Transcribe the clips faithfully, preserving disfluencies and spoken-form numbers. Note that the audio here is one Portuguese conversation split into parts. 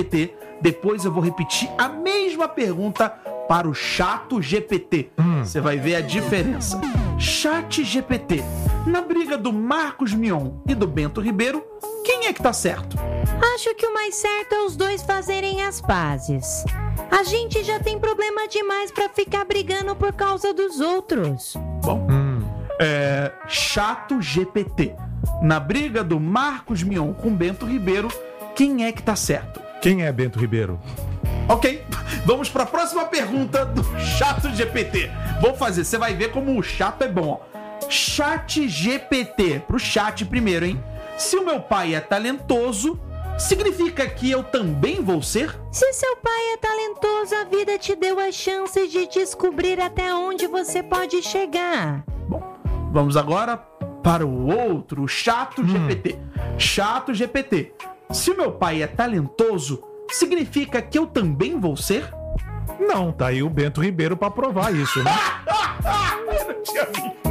Depois eu vou repetir a mesma pergunta para o Chato G P T. Hum. Você vai ver a diferença. Chat G P T, na briga do Marcos Mion e do Bento Ribeiro, quem é que tá certo? Acho que o mais certo é os dois fazerem as pazes. A gente já tem problema demais pra ficar brigando por causa dos outros. Bom, hum. é... Chato G P T, na briga do Marcos Mion com Bento Ribeiro, quem é que tá certo? Quem é Bento Ribeiro? Ok, vamos para a próxima pergunta do Chato G P T. Vou fazer, você vai ver como o chato é bom. Chat G P T, pro chat primeiro, hein? Se o meu pai é talentoso, significa que eu também vou ser? Se seu pai é talentoso, a vida te deu a chance de descobrir até onde você pode chegar. Bom, vamos agora para o outro, o Chato hum. G P T. Chato G P T. Se o meu pai é talentoso, significa que eu também vou ser? Não, tá aí o Bento Ribeiro pra provar isso, né? Eu não tinha visto.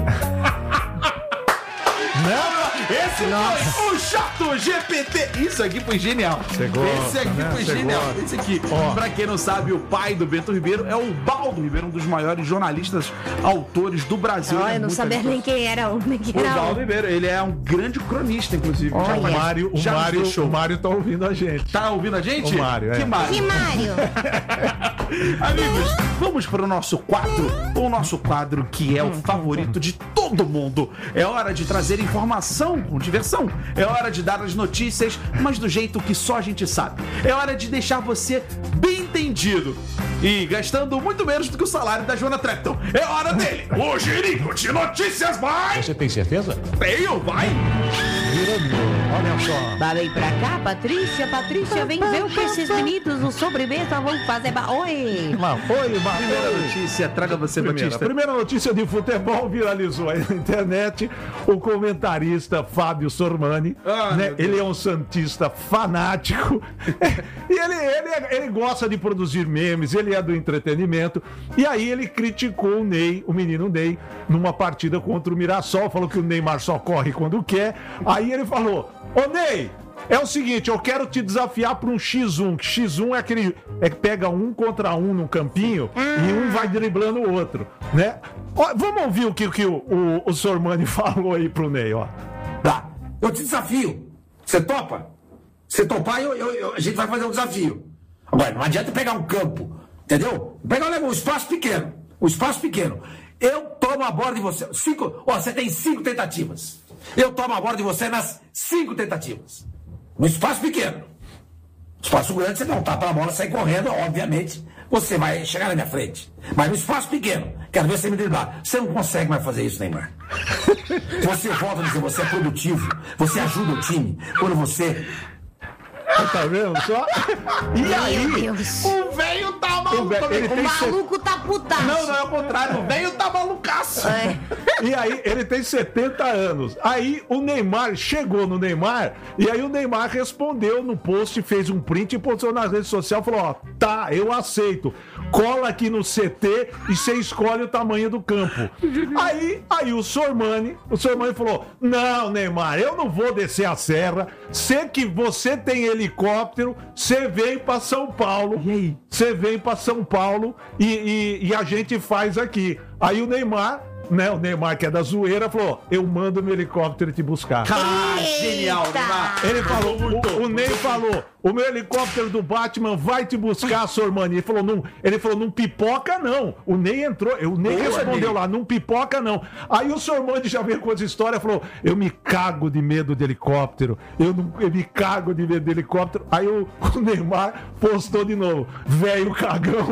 Não, esse Nossa. foi o Chato G P T. Isso aqui foi genial. Cê gosta, esse aqui né? foi Cê genial. gosta. Esse aqui, Ó. pra quem não sabe, o pai do Bento Ribeiro é o Baldo Ribeiro, um dos maiores jornalistas, autores do Brasil. Olha, eu não sabia nem quem era o nem quem O era Baldo Ribeiro, ele é um grande cronista, inclusive. Olha. Já, O Mário, o, já nos Mário, deixou. o Mário tá ouvindo a gente. Tá ouvindo a gente? O Mário, é. Que Mário? Que Mário? Amigos, vamos para o nosso quadro, o nosso quadro que é o favorito de todo mundo. É hora de trazer informação com diversão. É hora de dar as notícias, mas do jeito que só a gente sabe. É hora de deixar você bem entendido e gastando muito menos do que o salário da Joana Trepton. É hora dele, o Girinho de Notícias vai! Você tem certeza? Tenho, vai! Olha só. Vai pra cá, Patrícia. Patrícia, vem ver o que esses meninos no sobremesa vão fazer. Ba- Oi! Lá, oi, Mar- Primeira oi. notícia, traga você, Primeira, Batista. primeira notícia de futebol viralizou aí na internet. O comentarista Fábio Sormani, Ah, né? meu Deus. Ele é um santista fanático e ele, ele, ele gosta de produzir memes, ele é do entretenimento. E aí ele criticou o Ney, o menino Ney, numa partida contra o Mirassol, falou que o Neymar só corre quando quer. Aí ele falou: ô Ney, é o seguinte, eu quero te desafiar para um xis um. xis um é aquele é que pega um contra um no campinho e um vai driblando o outro, né? Ó, vamos ouvir o que, que o, o, o Sormani falou aí pro Ney, ó. Tá, eu te desafio. Você topa? Se topar, eu, eu- eu- a gente vai fazer um desafio. Agora, não adianta pegar um campo, entendeu? Pegar um espaço pequeno. Um espaço pequeno. Eu tomo a bola de você. Cinco, ó, você tem cinco tentativas. Eu tomo a bola de você nas cinco tentativas. No espaço pequeno. Espaço grande, você não tapa a bola, sai correndo, obviamente. Você vai chegar na minha frente. Mas no espaço pequeno, quero ver você me driblar. Você não consegue mais fazer isso, Neymar. Você volta a dizer, você é produtivo. Você ajuda o time. Quando você... Tá vendo só? E aí, Meu Deus. O velho tá maluco. O velho- ele O tem maluco tá putaço. Não, não é o contrário. O velho tá malucaço. É. E aí, ele tem setenta anos. Aí, o Neymar chegou no Neymar. E aí, o Neymar respondeu no post, fez um print e postou nas redes sociais. Falou: ó, tá, eu aceito. Cola aqui no C T e você escolhe o tamanho do campo. Aí, aí o Sormani, o Sormani falou: não, Neymar, eu não vou descer a serra. Sei que você tem helicóptero, você vem pra São Paulo. E aí? Você vem pra São Paulo e, e- e a gente faz aqui. Aí o Neymar, né? O Neymar, que é da zoeira, falou: eu mando meu helicóptero te buscar. Ah, Eita. genial, Neymar. Ele falou, o, o Ney falou: o meu helicóptero do Batman vai te buscar, Sormani. Ele falou: não, ele falou, não pipoca, não. O Ney entrou, o Ney Boa, respondeu Ney. lá: não pipoca, não. Aí o Sormani já veio com essa história e falou: eu me cago de medo de helicóptero. Eu, não, eu me cago de medo de helicóptero. Aí o, o Neymar postou de novo: velho cagão.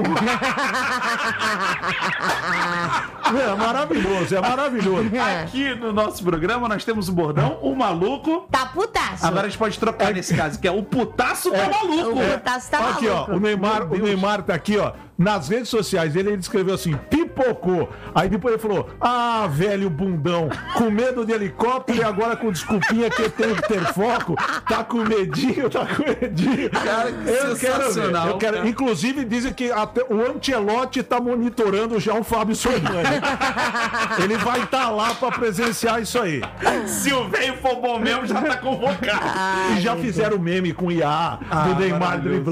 É maravilhoso, é maravilhoso. Aqui no nosso programa nós temos o bordão, o maluco. Tá putaço. Agora a gente pode trocar nesse caso, que é o putaço tá maluco. O putaço tá Aqui, ó, maluco. o Neymar, o Neymar tá aqui, ó, nas redes sociais. Ele, ele escreveu assim: pipocou. Aí depois ele falou: ah, velho bundão, com medo de helicóptero e agora com desculpinha que tem que ter foco. Tá com medinho, tá com medinho. Cara, que eu quero ver. sensacional, Eu quero, cara. inclusive, dizem que até o Ancelotti tá monitorando já o Fábio Sormani. Ele vai estar lá pra presenciar isso aí. Se o velho for bom mesmo, já tá convocado. E já fizeram meme com o I A do Ah, Neymar maravilhoso. driblando.